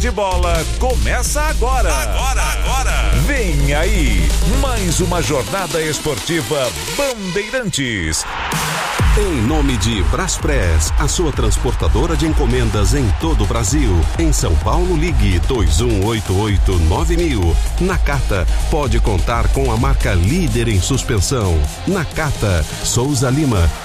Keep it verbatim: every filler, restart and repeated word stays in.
de Bola começa agora. Agora, agora. Vem aí, mais uma jornada esportiva Bandeirantes. Em nome de Braspress, a sua transportadora de encomendas em todo o Brasil. Em São Paulo, ligue dois um oito oito nove mil. Nakata, pode contar com a marca líder em suspensão. Nakata, Souza Lima.